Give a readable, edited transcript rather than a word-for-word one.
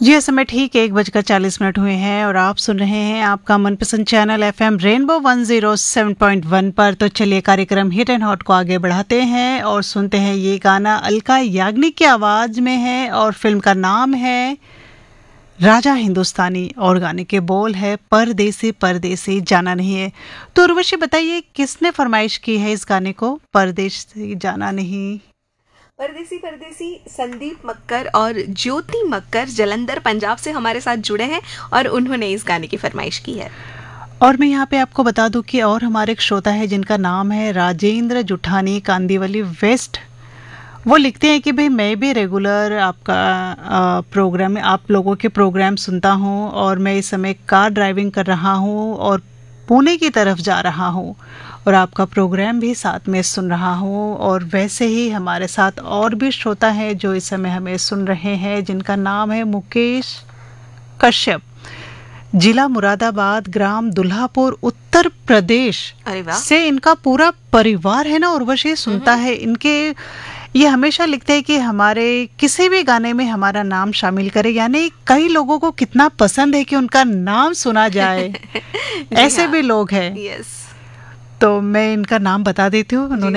जी, इस समय ठीक 1:40 हुए हैं और आप सुन रहे हैं आपका मनपसंद चैनल FM रेनबो 107.1 पर। तो चलिए कार्यक्रम हिट एंड हॉट को आगे बढ़ाते हैं और सुनते हैं ये गाना अलका याग्निक की आवाज़ में है और फिल्म का नाम है राजा हिंदुस्तानी और गाने के बोल है परदेसी परदेसी जाना नहीं है। तो उर्वशी बताइए किसने फरमाइश की है इस गाने को, परदेसी जाना नहीं? परदेसी परदेसी संदीप मक्कर और ज्योति मक्कर जलंधर पंजाब से हमारे साथ जुड़े हैं और उन्होंने इस गाने की फरमाइश की है। और मैं यहाँ पे आपको बता दूं कि और हमारे एक श्रोता है जिनका नाम है राजेंद्र जुठानी कांदीवली वेस्ट। वो लिखते हैं कि भाई मैं भी रेगुलर आपका प्रोग्राम, आप लोगों के प्रोग्राम सुनता हूँ और मैं इस समय कार ड्राइविंग कर रहा हूँ और पुणे की तरफ जा रहा हूँ और आपका प्रोग्राम भी साथ में सुन रहा हूँ। और वैसे ही हमारे साथ और भी श्रोता हैं जो इस समय हमें सुन रहे हैं जिनका नाम है मुकेश कश्यप, जिला मुरादाबाद, ग्राम दुल्हापुर, उत्तर प्रदेश से इनका पूरा परिवार है ना उर्वशी सुनता है। इनके ये हमेशा लिखते हैं कि हमारे किसी भी गाने में हमारा नाम शामिल करें, यानी कई लोगों को कितना पसंद है कि उनका नाम सुना जाए। ऐसे भी लोग हैं। तो मैं इनका नाम बता देती हूँ। उन्होंने